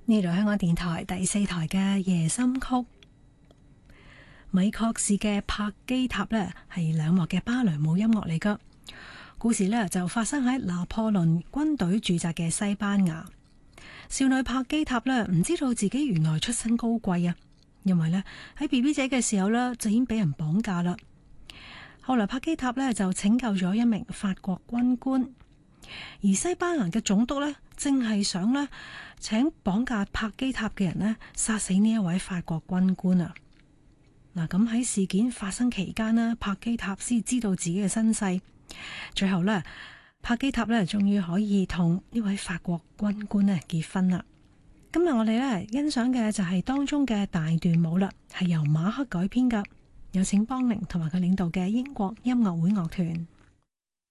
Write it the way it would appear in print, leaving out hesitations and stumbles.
呢度香港電台第4台嘅夜心曲，米確士嘅帕基塔呢係兩幕嘅芭蕾舞音樂嚟噶。故事呢就發生喺拿破崙軍隊駐紮嘅西班牙。少女帕基塔呢唔知道自己原來出身高貴啊，因為呢喺 BB 仔嘅時候呢就已經俾人綁架啦。後來帕基塔呢就拯救咗一名法國軍官，而西班牙嘅總督呢正係想呢請綁架帕基塔嘅人呢殺死呢一位法國軍官啊！嗱，咁喺事件發生期間呢，帕基塔先知道自己嘅身世，最後呢，帕基塔呢終於可以同呢位法國軍官呢結婚啦。今日我哋呢欣賞嘅就係當中嘅大段舞啦，係由馬克改編噶，有請邦寧同埋佢領導嘅英國音樂會樂團。